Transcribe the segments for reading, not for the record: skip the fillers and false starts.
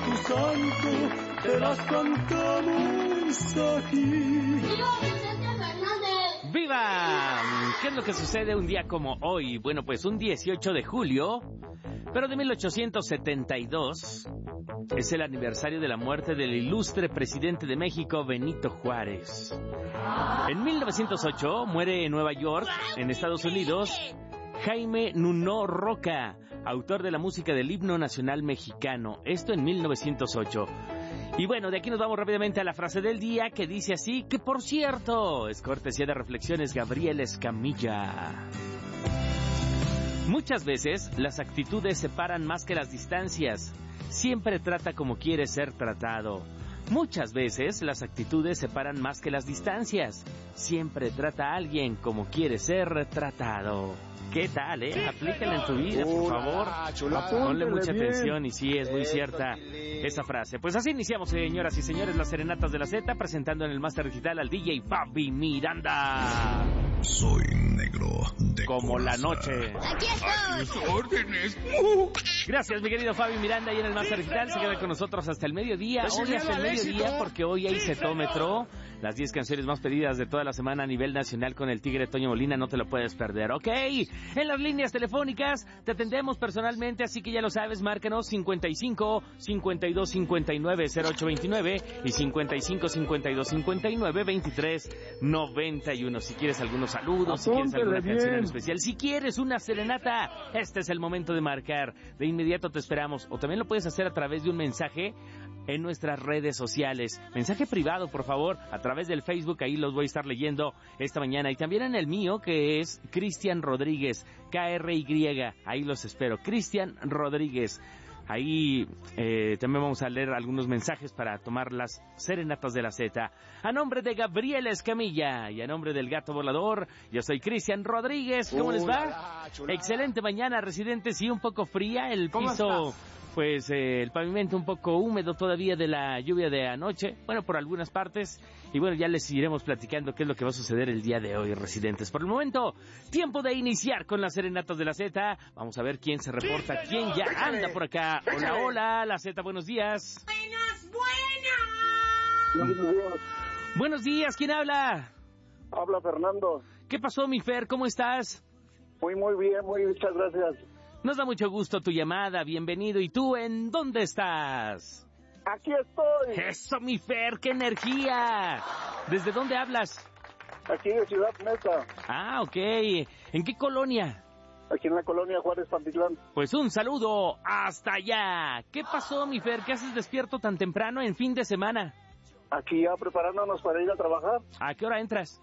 Espíritu Santo, te las cantamos aquí. ¡Viva! ¿Qué es lo que sucede un día como hoy? Bueno, pues un 18 de julio, pero de 1872, es el aniversario de la muerte del ilustre presidente de México, Benito Juárez. En 1908 muere en Nueva York, en Estados Unidos, Jaime Nuno Roca, autor de la música del himno nacional mexicano. Esto en 1908. Y bueno, de aquí nos vamos rápidamente a la frase del día, que dice así, que por cierto, es cortesía de Reflexiones Gabriel Escamilla. Muchas veces las actitudes separan más que las distancias. Siempre trata como quiere ser tratado. Muchas veces las actitudes separan más que las distancias. Siempre trata a alguien como quiere ser tratado. ¿Qué tal, Aplícala en tu vida, por favor. Ponle mucha atención y sí, es muy cierta esa frase. Pues así iniciamos, señoras y señores, las Serenatas de la Z, presentando en el Máster Digital al DJ Fabi Miranda. Soy negro de como coraza. la noche. ¡Aquí estoy! ¡Tus órdenes! Gracias, mi querido Fabi Miranda, ahí en el Máster Digital. Se queda con nosotros hasta el mediodía. Hoy hasta el mediodía, porque hoy hay Cetómetro. Las 10 canciones más pedidas de toda la semana a nivel nacional con el Tigre Toño Molina. No te lo puedes perder, ¿ok? En las líneas telefónicas te atendemos personalmente, así que ya lo sabes, márcanos 55 52 59 0829 y 55 52 59 23 91. Si quieres algunos saludos, si quieres alguna canción en especial, si quieres una serenata, este es el momento de marcar. De inmediato te esperamos. O también lo puedes hacer a través de un mensaje en nuestras redes sociales. Mensaje privado, por favor, a través del Facebook, ahí los voy a estar leyendo esta mañana. Y también en el mío, que es Cristian Rodríguez, KRY, ahí los espero. Cristian Rodríguez. Ahí también vamos a leer algunos mensajes para tomar las serenatas de la Z. A nombre de Gabriel Escamilla y a nombre del Gato Volador, yo soy Cristian Rodríguez. ¿Cómo les va? Excelente mañana, residentes. Sí, un poco fría el piso. Pues el pavimento un poco húmedo todavía de la lluvia de anoche, bueno, por algunas partes, y bueno, ya les iremos platicando qué es lo que va a suceder el día de hoy, residentes. Por el momento, tiempo de iniciar con las serenatas de la Z. Vamos a ver quién se reporta, quién ya anda por acá. Hola, hola, la Z, buenos días. Buenos días, ¿quién habla? Habla Fernando. ¿Qué pasó, mi Fer? ¿Cómo estás? Muy bien, muchas gracias. Nos da mucho gusto tu llamada, bienvenido. ¿Y tú en dónde estás? Aquí estoy. ¡Eso, mi Fer! ¡Qué energía! ¿Desde dónde hablas? Aquí de Ciudad Mesa. Ah, ok. ¿En qué colonia? Aquí en la colonia Juárez Pantitlán. Pues un saludo hasta allá. ¿Qué pasó, mi Fer? ¿Qué haces despierto tan temprano en fin de semana? Aquí ya preparándonos para ir a trabajar. ¿A qué hora entras?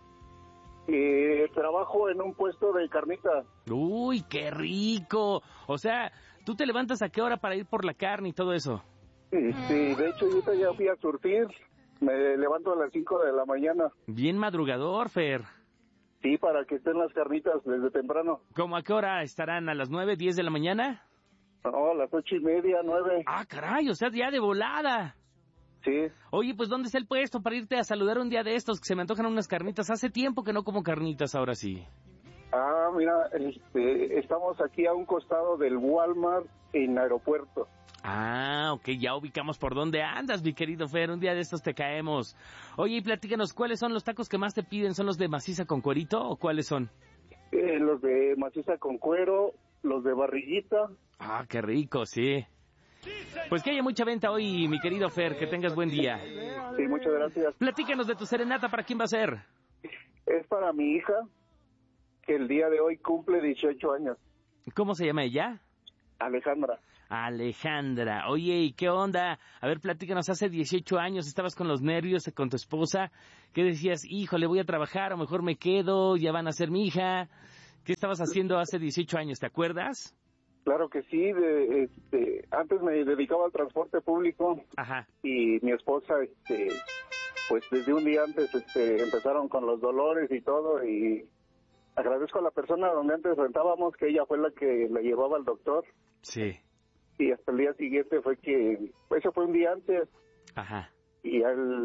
Trabajo en un puesto de carnitas. ¡Uy, qué rico! O sea, ¿tú te levantas a qué hora para ir por la carne y todo eso? Sí, de hecho ahorita ya fui a surtir. Me levanto a las 5 de la mañana. Bien madrugador, Fer. Sí, para que estén las carnitas desde temprano. ¿Cómo a qué hora estarán? ¿A las 9, 10 de la mañana? No, a las 8:30, 9. ¡Ah, caray! O sea, ya de volada. Sí. Oye, pues ¿dónde está el puesto para irte a saludar un día de estos? Que se me antojan unas carnitas. Hace tiempo que no como carnitas, ahora sí. Ah, mira, estamos aquí a un costado del Walmart en Aeropuerto. Ah, ok, ya ubicamos por dónde andas, mi querido Fer. Un día de estos te caemos. Oye, y platícanos, ¿cuáles son los tacos que más te piden? ¿Son los de maciza con cuerito o cuáles son? Los de maciza con cuero, los de barriguita. Ah, qué rico, sí. Pues que haya mucha venta hoy, mi querido Fer, que tengas buen día. Sí, muchas gracias. Platícanos de tu serenata, ¿para quién va a ser? Es para mi hija, que el día de hoy cumple 18 años. ¿Cómo se llama ella? Alejandra. Alejandra. Oye, ¿y qué onda? A ver, platícanos, hace 18 años estabas con los nervios con tu esposa. ¿Qué decías? Híjole, voy a trabajar, o mejor me quedo, ya van a ser mi hija. ¿Qué estabas haciendo hace 18 años, te acuerdas? Claro que sí, antes me dedicaba al transporte público. Ajá. Y mi esposa, pues desde un día antes empezaron con los dolores y todo, y agradezco a la persona donde antes rentábamos, que ella fue la que la llevaba al doctor. Sí. Y hasta el día siguiente fue que, eso fue un día antes. Ajá. Y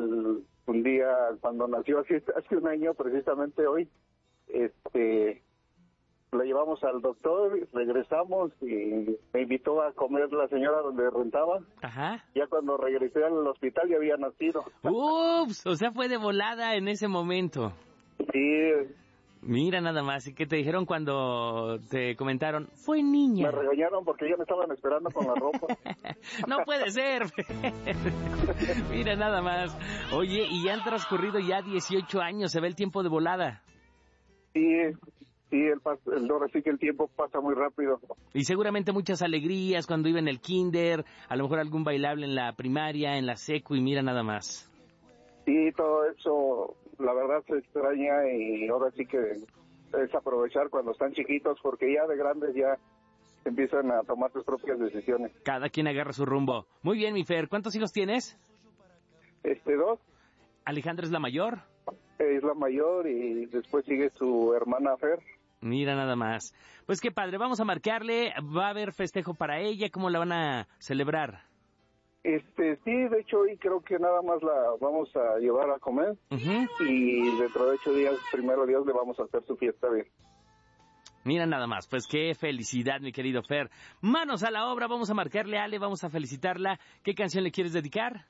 un día, cuando nació hace un año, precisamente hoy, la llevamos al doctor, regresamos y me invitó a comer la señora donde rentaba. Ajá. Ya cuando regresé al hospital ya había nacido. Ups, o sea, fue de volada en ese momento. Sí, Mira nada más, ¿y qué te dijeron cuando te comentaron? Fue niña. me regañaron porque ya me estaban esperando con la ropa. No puede ser. Mira nada más. Oye, y ya han transcurrido ya 18 años, se ve el tiempo de volada. Sí, ahora sí que el tiempo pasa muy rápido. Y seguramente muchas alegrías cuando iba en el kinder, a lo mejor algún bailable en la primaria, en la secu, y mira nada más. Sí, todo eso, la verdad se extraña y ahora sí que es aprovechar cuando están chiquitos porque ya de grandes ya empiezan a tomar sus propias decisiones. Cada quien agarra su rumbo. Muy bien, mi Fer, ¿cuántos hijos tienes? 2, Alejandra es la mayor. es la mayor y después sigue su hermana Fer. Mira nada más. Pues qué padre, vamos a marcarle, va a haber festejo para ella, ¿cómo la van a celebrar? Sí, de hecho hoy creo que nada más la vamos a llevar a comer y dentro de 8 días, primero Dios, le vamos a hacer su fiesta bien. Mira nada más, pues qué felicidad, mi querido Fer. Manos a la obra, vamos a marcarle a Ale, vamos a felicitarla. ¿Qué canción le quieres dedicar?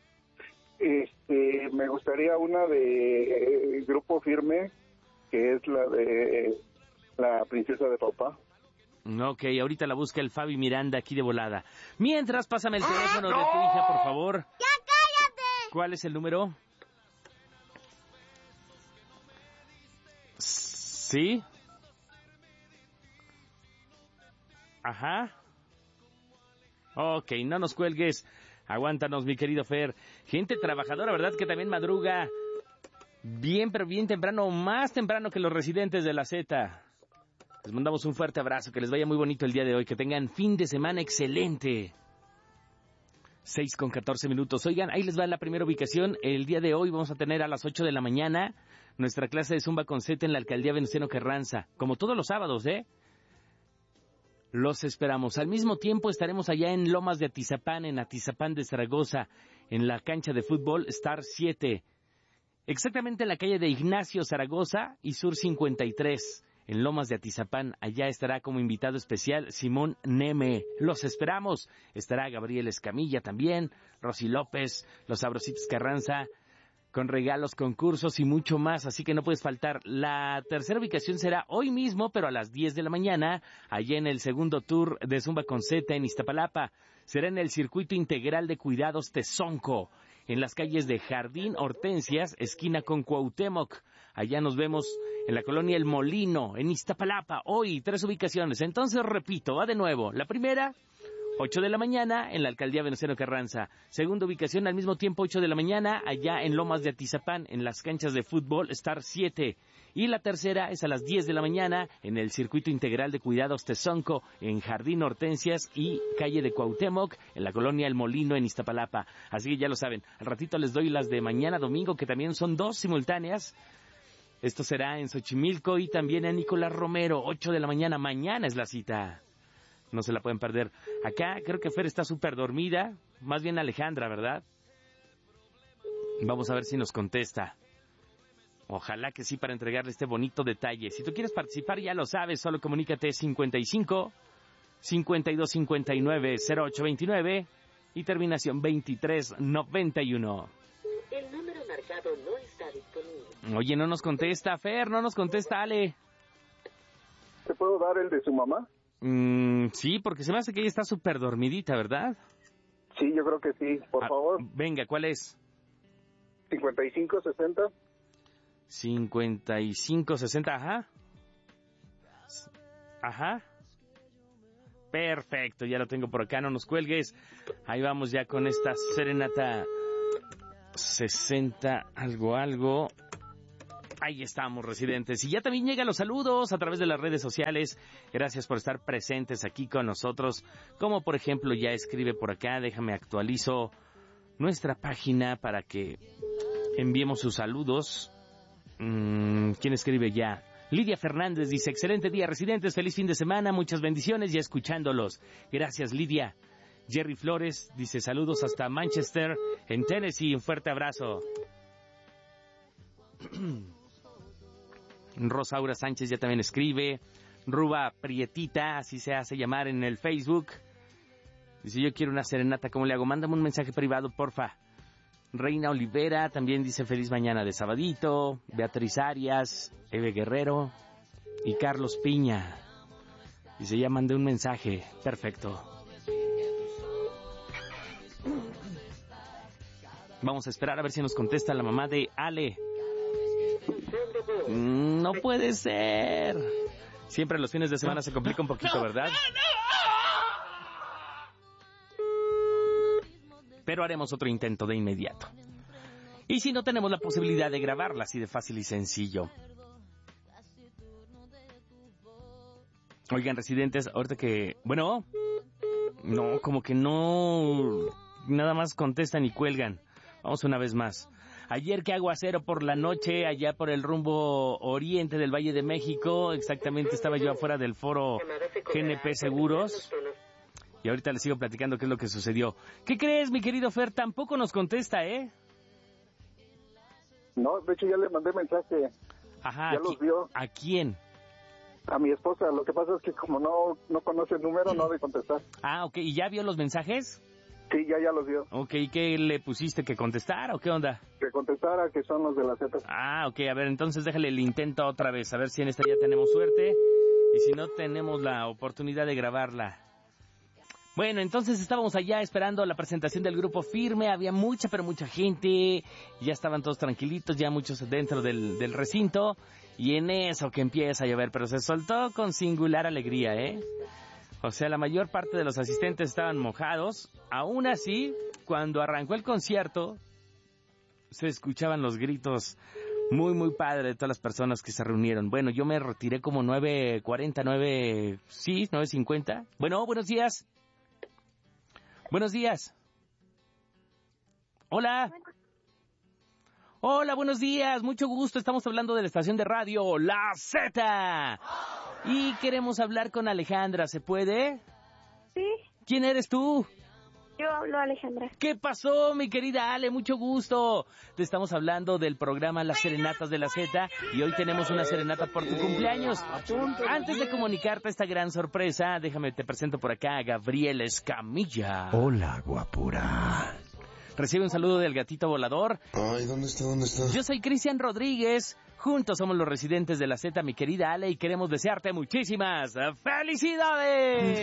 Me gustaría una de Grupo Firme, que es la de La Princesa de Papá. Ok, ahorita la busca el Fabi Miranda aquí de volada. Mientras, pásame el teléfono de tu hija, por favor. ¡Ya cállate! ¿Cuál es el número? ¿Sí? Ajá. Ok, no nos cuelgues. Aguántanos, mi querido Fer. Gente trabajadora, ¿verdad? Que también madruga bien, pero bien temprano, más temprano que los residentes de la Z. Les mandamos un fuerte abrazo, que les vaya muy bonito el día de hoy, que tengan fin de semana excelente. 6:14. Oigan, ahí les va la primera ubicación. El día de hoy vamos a tener a las 8 de la mañana nuestra clase de Zumba con Z en la Alcaldía Venustiano Carranza, como todos los sábados, ¿eh? Los esperamos. Al mismo tiempo estaremos allá en Lomas de Atizapán, en Atizapán de Zaragoza, en la cancha de fútbol Star 7. Exactamente en la calle de Ignacio Zaragoza y Sur 53. En Lomas de Atizapán, allá estará como invitado especial Simón Neme. Los esperamos. Estará Gabriel Escamilla también, Rosy López, los Sabrositos Carranza, con regalos, concursos y mucho más, así que no puedes faltar. La tercera ubicación será hoy mismo, pero a las 10 de la mañana, allá en el segundo tour de Zumba con Z en Iztapalapa. Será en el Circuito Integral de Cuidados Tezonco, en las calles de Jardín Hortensias, esquina con Cuauhtémoc. Allá nos vemos en la colonia El Molino, en Iztapalapa. Hoy 3 ubicaciones. Entonces, repito, va de nuevo. La primera, 8 de la mañana, en la Alcaldía Venustiano Carranza. Segunda ubicación, al mismo tiempo, 8 de la mañana, allá en Lomas de Atizapán, en las canchas de fútbol Star 7. Y la tercera es a las 10 de la mañana, en el Circuito Integral de Cuidados Tezonco, en Jardín Hortensias y calle de Cuauhtémoc, en la colonia El Molino, en Iztapalapa. Así que ya lo saben. Al ratito les doy las de mañana domingo, que también son 2 simultáneas. Esto será en Xochimilco y también en Nicolás Romero, 8 de la mañana. Mañana es la cita. No se la pueden perder. Acá creo que Fer está súper dormida. Más bien Alejandra, ¿verdad? Vamos a ver si nos contesta. Ojalá que sí, para entregarle este bonito detalle. Si tú quieres participar, ya lo sabes. Solo comunícate 55 52 59 0829 y terminación 2391. El número marcado no está disponible. Oye, no nos contesta Fer, no nos contesta Ale. ¿Te puedo dar el de su mamá? Sí, porque se me hace que ella está súper dormidita, ¿verdad? Sí, yo creo que sí, por favor. Venga, ¿cuál es? 5560. 5560, ajá. Ajá. Perfecto, ya lo tengo por acá, no nos cuelgues. Ahí vamos ya con esta serenata 60 algo. Ahí estamos, residentes. Y ya también llegan los saludos a través de las redes sociales. Gracias por estar presentes aquí con nosotros. Como por ejemplo ya escribe por acá, déjame actualizo nuestra página para que enviemos sus saludos. ¿Quién escribe ya? Lidia Fernández dice, excelente día, residentes, feliz fin de semana, muchas bendiciones, ya escuchándolos. Gracias, Lidia. Jerry Flores dice, saludos hasta Manchester, en Tennessee, un fuerte abrazo. Rosaura Sánchez ya también escribe. Ruba Prietita, así se hace llamar en el Facebook. Dice, yo quiero una serenata, ¿cómo le hago? Mándame un mensaje privado, porfa. Reina Olivera también dice feliz mañana de sabadito. Beatriz Arias, Eve Guerrero y Carlos Piña. Dice, ya mandé un mensaje. Perfecto. Vamos a esperar a ver si nos contesta la mamá de Ale. No puede ser. Siempre los fines de semana se complica un poquito, ¿verdad? Pero haremos otro intento de inmediato. Y si no tenemos la posibilidad de grabarla así de fácil y sencillo. Oigan, residentes, ahorita que... Bueno, no, como que no... Nada más contestan y cuelgan. Vamos una vez más. Ayer que aguacero por la noche, allá por el rumbo oriente del Valle de México, exactamente estaba yo afuera del foro GNP Seguros. Y ahorita les sigo platicando qué es lo que sucedió. ¿Qué crees, mi querido Fer? Tampoco nos contesta, ¿eh? No, de hecho ya le mandé mensaje. Ajá. Ya los vio. ¿A quién? A mi esposa. Lo que pasa es que como no conoce el número, no de contestar. Ah, ok. ¿Y ya vio los mensajes? Sí, ya los vio. Ok, ¿qué le pusiste? ¿Que contestara o qué onda? Que contestara, que son los de la Z. Ah, ok. A ver, entonces déjale el intento otra vez. A ver si en esta ya tenemos suerte. Y si no, tenemos la oportunidad de grabarla. Bueno, entonces estábamos allá esperando la presentación del Grupo Firme, había mucha, pero mucha gente, ya estaban todos tranquilitos, ya muchos dentro del recinto, y en eso que empieza a llover, pero se soltó con singular alegría, ¿eh? O sea, la mayor parte de los asistentes estaban mojados, aún así, cuando arrancó el concierto, se escuchaban los gritos muy, muy padre de todas las personas que se reunieron. Bueno, yo me retiré como 9:40, 9:50. Bueno, buenos días. Buenos días. Hola. Hola, buenos días. Mucho gusto. Estamos hablando de la estación de radio La Z. Y queremos hablar con Alejandra. ¿Se puede? Sí. ¿Quién eres tú? Yo hablo Alejandra. ¿Qué pasó, mi querida Ale? Mucho gusto. Te estamos hablando del programa Las Serenatas de la Z y hoy tenemos una serenata por tu cumpleaños. Antes de comunicarte esta gran sorpresa, déjame te presento por acá a Gabriel Escamilla. Hola, guapura. Recibe un saludo del gatito volador. Ay, ¿dónde está? Yo soy Cristian Rodríguez. Juntos somos los residentes de la Z, mi querida Ale, y queremos desearte muchísimas felicidades.